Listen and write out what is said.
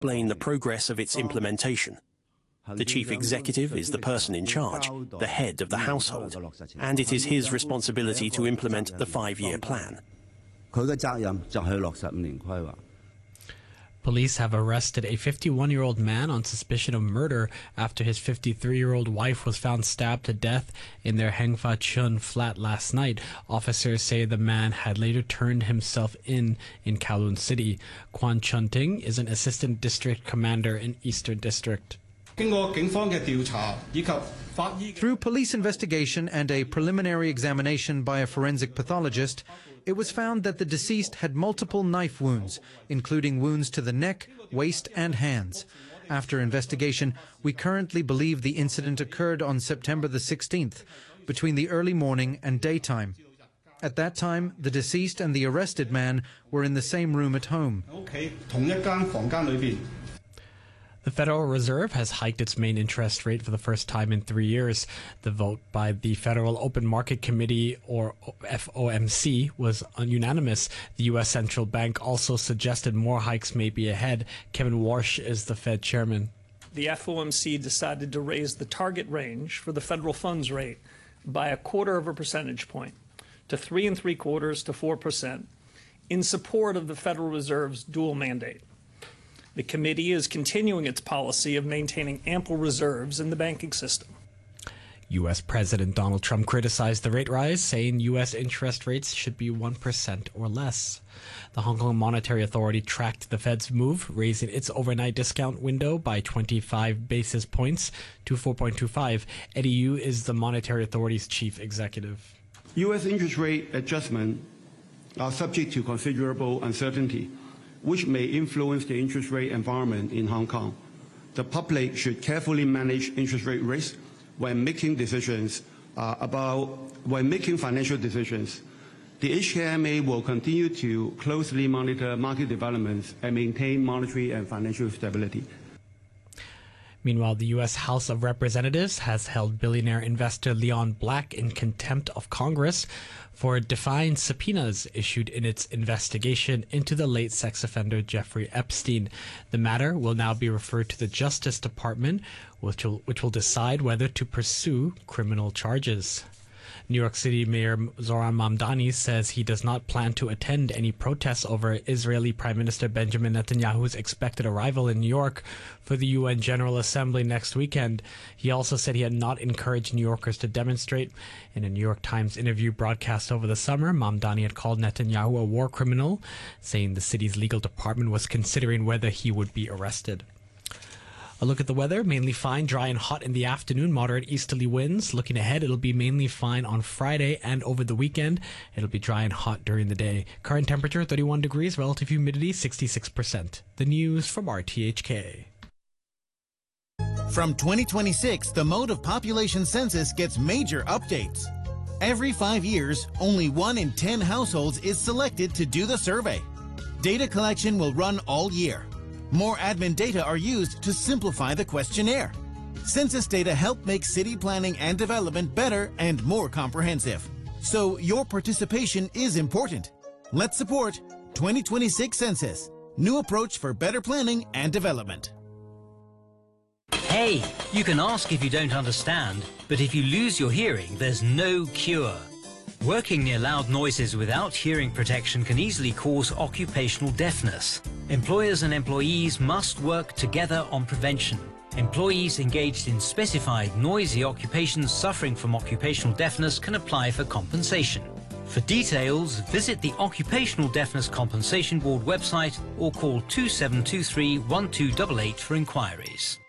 explain the progress of its implementation. The chief executive is the person in charge, the head of the household, and it is his responsibility to implement the 5-year plan. Police have arrested a 51-year-old man on suspicion of murder after his 53-year-old wife was found stabbed to death in their Hengfa Chun flat last night. Officers say the man had later turned himself in Kowloon City. Kwan Chun-ting is an assistant district commander in Eastern District. Through police investigation and a preliminary examination by a forensic pathologist, it was found that the deceased had multiple knife wounds, including wounds to the neck, waist, and hands. After investigation, we currently believe the incident occurred on September the 16th, between the early morning and daytime. At that time, the deceased and the arrested man were in the same room at home. The Federal Reserve has hiked its main interest rate for the first time in 3 years. The vote by the Federal Open Market Committee, or FOMC, was unanimous. The U.S. Central Bank also suggested more hikes may be ahead. Kevin Warsh is the Fed chairman. The FOMC decided to raise the target range for the federal funds rate by 0.25 percentage point to 3.75% to 4% in support of the Federal Reserve's dual mandate. The committee is continuing its policy of maintaining ample reserves in the banking system. U.S. President Donald Trump criticized the rate rise, saying U.S. interest rates should be 1% or less. The Hong Kong Monetary Authority tracked the Fed's move, raising its overnight discount window by 25 basis points to 4.25. Eddie Yu is the Monetary Authority's chief executive. U.S. interest rate adjustments are subject to considerable uncertainty, which may influence the interest rate environment in Hong Kong. The public should carefully manage interest rate risk when making decisions when making financial decisions. The HKMA will continue to closely monitor market developments and maintain monetary and financial stability. Meanwhile, the U.S. House of Representatives has held billionaire investor Leon Black in contempt of Congress for defying subpoenas issued in its investigation into the late sex offender Jeffrey Epstein. The matter will now be referred to the Justice Department, which will decide whether to pursue criminal charges. New York City Mayor Zohran Mamdani says he does not plan to attend any protests over Israeli Prime Minister Benjamin Netanyahu's expected arrival in New York for the UN General Assembly next weekend. He also said he had not encouraged New Yorkers to demonstrate. In a New York Times interview broadcast over the summer, Mamdani had called Netanyahu a war criminal, saying the city's legal department was considering whether he would be arrested. A look at the weather, mainly fine, dry and hot in the afternoon, moderate easterly winds. Looking ahead, it'll be mainly fine on Friday and over the weekend. It'll be dry and hot during the day. Current temperature 31 degrees, relative humidity 66%. The news from RTHK. From 2026, the mode of population census gets major updates. Every 5 years, only 1 in 10 households is selected to do the survey. Data collection will run all year. More admin data are used to simplify the questionnaire. Census data help make city planning and development better and more comprehensive. So your participation is important. Let's support 2026 Census. New approach for better planning and development. Hey, you can ask if you don't understand, but if you lose your hearing, there's no cure. Working near loud noises without hearing protection can easily cause occupational deafness. Employers and employees must work together on prevention. Employees engaged in specified noisy occupations suffering from occupational deafness can apply for compensation. For details, visit the Occupational Deafness Compensation Board website or call 2723 1288 for inquiries.